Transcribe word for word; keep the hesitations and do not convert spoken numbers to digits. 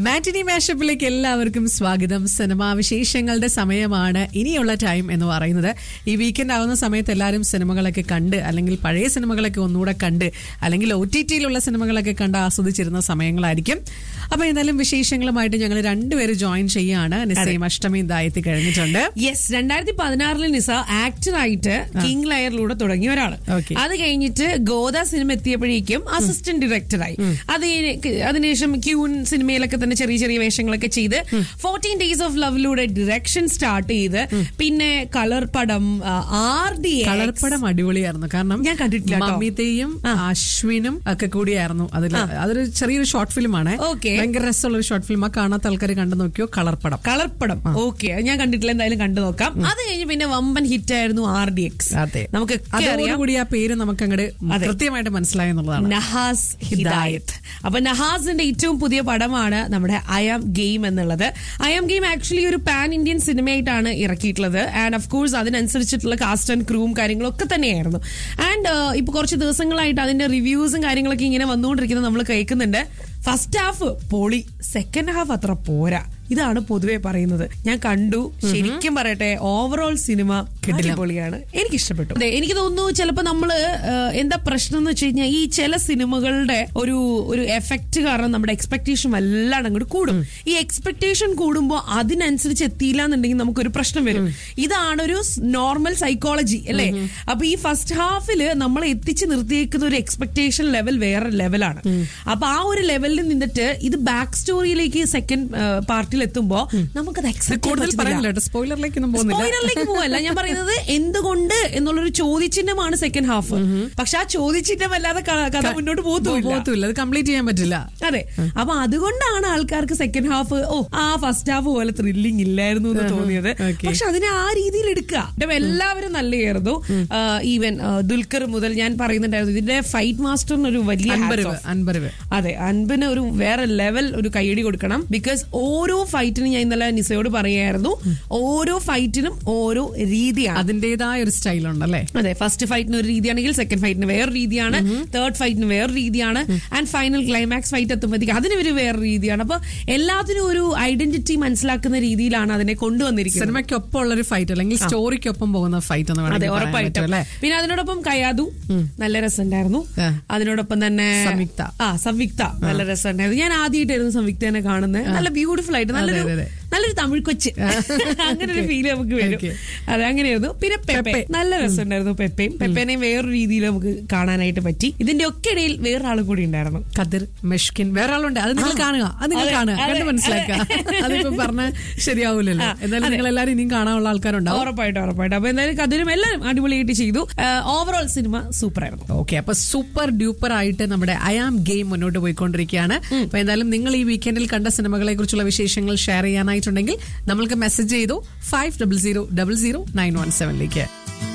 മാറ്റിനി മാഷപ്പിലേക്ക് എല്ലാവർക്കും സ്വാഗതം. സിനിമാ വിശേഷങ്ങളുടെ സമയമാണ് ഇനിയുള്ള ടൈം എന്ന് പറയുന്നത്. ഈ വീക്കെൻഡ് ആവുന്ന സമയത്ത് എല്ലാവരും സിനിമകളൊക്കെ കണ്ട്, അല്ലെങ്കിൽ പഴയ സിനിമകളൊക്കെ ഒന്നുകൂടെ കണ്ട്, അല്ലെങ്കിൽ ഒ ടി ടിയിലുള്ള സിനിമകളൊക്കെ കണ്ട് ആസ്വദിച്ചിരുന്ന സമയങ്ങളായിരിക്കും. അപ്പൊ എന്തായാലും വിശേഷങ്ങളുമായിട്ട് ഞങ്ങൾ രണ്ടുപേര് ജോയിൻ ചെയ്യാണ്. നിസയും അഷ്ടമി ദായത്തി കഴിഞ്ഞിട്ടുണ്ട്. യെസ്, രണ്ടായിരത്തി പതിനാറിൽ നിസ ആക്ടറായിട്ട് കിങ് ലയറിലൂടെ തുടങ്ങിയ ഒരാള്. അത് കഴിഞ്ഞിട്ട് ഗോദ സിനിമ എത്തിയപ്പോഴേക്കും അസിസ്റ്റന്റ് ഡയറക്ടറായി. അത് അതിനുശേഷം ക്യൂൻ സിനിമയിലൊക്കെ തന്നെ ചെറിയ ചെറിയ വേഷങ്ങളൊക്കെ ചെയ്ത് fourteen days of ലവിലൂടെ direction start ചെയ്ത് പിന്നെ കളർ പടം, ആർ ഡി കളർ പടം അടിപൊളിയായിരുന്നു. കാരണം ഞാൻ കണ്ടിട്ടില്ല. മമിതയും അശ്വിനും ഒക്കെ കൂടിയായിരുന്നു അതിൽ. അതൊരു ചെറിയൊരു ഷോർട്ട് ഫിലിമാണ്. ഭയങ്കര രസമുള്ള ഒരു ഷോർട്ട് ഫിലിം. ആ കാണാത്ത ആൾക്കാർ കണ്ടു നോക്കിയോ കളർ പടം. കളർ പടം ഓക്കെ, ഞാൻ കണ്ടിട്ടില്ല, എന്തായാലും കണ്ടു നോക്കാം. അത് കഴിഞ്ഞ് പിന്നെ വമ്പൻ ഹിറ്റ് ആയിരുന്നു ആർ ഡി എക്സ്. അതെ, നമുക്ക് അതോടുകൂടി ആ പേര് നമുക്ക് അങ്ങോട്ട് കൃത്യമായിട്ട് മനസ്സിലായി എന്നുള്ളതാണ്. നഹാസ് ഹിദായത്ത്. അപ്പൊ നഹാസിന്റെ ഏറ്റവും പുതിയ പടമാണ് നമ്മുടെ ഐ ആം ഗെയിം എന്നുള്ളത്. ഐ ആം ഗെയിം ആക്ച്വലി ഒരു pan Indian സിനിമയായിട്ടാണ് ഇറക്കിയിട്ടുള്ളത്. And of course അതിനനുസരിച്ചിട്ടുള്ള കാസ്റ്റ് ആൻഡ് ക്രൂവും കാര്യങ്ങളും ഒക്കെ തന്നെയായിരുന്നു. ആൻഡ് ഇപ്പൊ കുറച്ച് ദിവസങ്ങളായിട്ട് അതിന്റെ റിവ്യൂസും കാര്യങ്ങളൊക്കെ ഇങ്ങനെ വന്നുകൊണ്ടിരിക്കുന്നത് നമ്മൾ കേൾക്കുന്നുണ്ട്. ഫസ്റ്റ് ഹാഫ് പൊളി, സെക്കൻഡ് ഹാഫ് അത്ര പോരാ, ഇതാണ് പൊതുവെ പറയുന്നത്. ഞാൻ കണ്ടു, ശരിക്കും പറയട്ടെ ഓവറോൾ സിനിമ അടിപൊളിയാണ്, എനിക്ക് ഇഷ്ടപ്പെട്ടു. അതെ, എനിക്ക് തോന്നുന്നു ചിലപ്പോ നമ്മള് എന്താ പ്രശ്നം എന്ന് വെച്ച് കഴിഞ്ഞാൽ ഈ ചില സിനിമകളുടെ ഒരു ഒരു എഫക്ട് കാരണം നമ്മുടെ എക്സ്പെക്ടേഷൻ വല്ലാണ്ട് അങ്ങോട്ട് കൂടും. ഈ എക്സ്പെക്ടേഷൻ കൂടുമ്പോൾ അതിനനുസരിച്ച് എത്തിയില്ല എന്നുണ്ടെങ്കിൽ നമുക്കൊരു പ്രശ്നം വരും. ഇതാണ് ഒരു നോർമൽ സൈക്കോളജി അല്ലേ. അപ്പൊ ഈ ഫസ്റ്റ് ഹാഫില് നമ്മളെ എത്തിച്ച് നിർത്തിയേക്കുന്ന ഒരു എക്സ്പെക്ടേഷൻ ലെവൽ വേറെ ലെവലാണ്. അപ്പൊ ആ ഒരു ലെവലിൽ നിന്നിട്ട് ഇത് ബാക്ക് സ്റ്റോറിയിലേക്ക് സെക്കൻഡ് പാർട്ടിൽ എത്തുമ്പോ നമുക്കത് സ്പോയിലറിലേക്ക് പോവല്ല. ഞാൻ പറയുന്നത് എന്തുകൊണ്ട് എന്നുള്ളൊരു ചോദ്യചിഹ്നമാണ് സെക്കൻഡ് ഹാഫ്. പക്ഷെ ആ ചോദ്യചിഹ്നം അല്ലാതെ കഥ മുന്നോട്ട് പോകത്തില്ല, കംപ്ലീറ്റ് ചെയ്യാൻ പറ്റില്ല. അതെ, അപ്പൊ അതുകൊണ്ടാണ് ആൾക്കാർക്ക് സെക്കൻഡ് ഹാഫ് ഓ ആ ഫസ്റ്റ് ഹാഫ് പോലെ ത്രില്ലിംഗ് ഇല്ലായിരുന്നു എന്ന് തോന്നിയത്. പക്ഷെ അതിനെ ആ രീതിയിൽ എടുക്കുക. എല്ലാവരും നല്ലതായിരുന്നു. ഈവൻ ദുൽഖർ മുതൽ ഞാൻ പറയുന്നുണ്ടായിരുന്നു ഇതിന്റെ ഫൈറ്റ് മാസ്റ്ററിന് ഒരു വലിയ അതെ അൻപന് ഒരു വേറെ ലെവൽ ഒരു കൈയടി കൊടുക്കണം. ബിക്കോസ് ഓരോ ഫൈറ്റിനും ഞാൻ ഇന്നലെ നിസയോട് പറയായിരുന്നു, ഓരോ ഫൈറ്റിനും ഓരോ രീതിയാണ്, അതിന്റേതായ ഒരു സ്റ്റൈൽ ഉണ്ടല്ലേ. അതെ, ഫസ്റ്റ് ഫൈറ്റിന് ഒരു രീതിയാണെങ്കിൽ സെക്കൻഡ് ഫൈറ്റിന് വേറെ രീതിയാണ്, തേർഡ് ഫൈറ്റിന് വേറെ രീതിയാണ്, ആൻഡ് ഫൈനൽ ക്ലൈമാക്സ് ഫൈറ്റ് എത്തുമ്പോഴത്തേക്ക് അതിന് ഒരു വേറെ രീതിയാണ്. അപ്പൊ എല്ലാത്തിനും ഒരു ഐഡന്റിറ്റി മനസ്സിലാക്കുന്ന രീതിയിലാണ് അതിനെ കൊണ്ടുവന്നിരിക്കുന്നത്. സിനിമയ്ക്കൊപ്പം ഉള്ള ഒരു ഫൈറ്റ് അല്ലെങ്കിൽ സ്റ്റോറിക്കൊപ്പം പോകുന്ന ഫൈറ്റ് എന്ന് അതെ, ഉറപ്പായിട്ടും. പിന്നെ അതിനോടൊപ്പം കയാതു നല്ല രസമുണ്ടായിരുന്നു. അതിനോടൊപ്പം തന്നെ സംയുക്ത ആ സംയുക്ത നല്ല രസമുണ്ടായിരുന്നു. ഞാൻ ആദ്യമായിട്ടായിരുന്നു സംയുക്തനെ കാണുന്നത്. നല്ല ബ്യൂട്ടിഫുൾ ആയിട്ട് നല്ലൊരു നല്ലൊരു തമിഴ് കൊച്ച് അങ്ങനെ ഒരു ഫീല് നമുക്ക് വരും. അതെ, അങ്ങനെയായിരുന്നു. പിന്നെ പെപ്പെ നല്ല രസമുണ്ടായിരുന്നു. പെപ്പയും പെപ്പേനെയും വേറൊരു രീതിയിൽ നമുക്ക് കാണാനായിട്ട് പറ്റി. ഇതിന്റെ ഒക്കെ ഇടയിൽ വേറൊരാളും കൂടി ഉണ്ടായിരുന്നു, കതിർ മെഷ്കിൻ. വേറൊരാളുണ്ട്, അത് നിങ്ങൾ കാണുക, അത് നിങ്ങൾ കാണുക, കണ്ട് മനസ്സിലാക്കുക. അതിപ്പോ പറഞ്ഞാൽ ശരിയാവൂലല്ലോ. എന്തായാലും നിങ്ങൾ എല്ലാവരും ഇനിയും കാണാനുള്ള ആൾക്കാരുണ്ടാവും. ഉറപ്പായിട്ടും ഉറപ്പായിട്ടും. അപ്പൊ എന്തായാലും കതിരും എല്ലാവരും അടിപൊളിയായിട്ട് ചെയ്തു. ഓവറോൾ സിനിമ സൂപ്പർ ആയിരുന്നു. ഓക്കെ, അപ്പൊ സൂപ്പർ ഡ്യൂപ്പർ ആയിട്ട് നമ്മുടെ ഐ ആം ഗെയിം മുന്നോട്ട് പോയിക്കൊണ്ടിരിക്കുകയാണ്. അപ്പൊ എന്തായാലും നിങ്ങൾ ഈ വീക്കെൻഡിൽ കണ്ട സിനിമകളെ കുറിച്ചുള്ള വിശേഷങ്ങൾ ഷെയർ ചെയ്യാനായിട്ടുണ്ടെങ്കിൽ നമ്മൾക്ക് മെസ്സേജ് ചെയ്തു five double zero double zero nine one സെവനിലേക്ക്.